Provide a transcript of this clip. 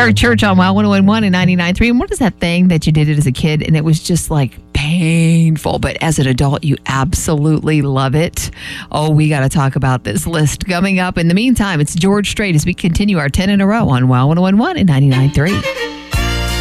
Eric Church on Wow 101 and 99.3. And what is that thing that you did it as a kid and it was just like painful, but as an adult, you absolutely love it? Oh, we got to talk about this list coming up. In the meantime, it's George Strait as we continue our 10 in a row on Wow 101 and 99.3.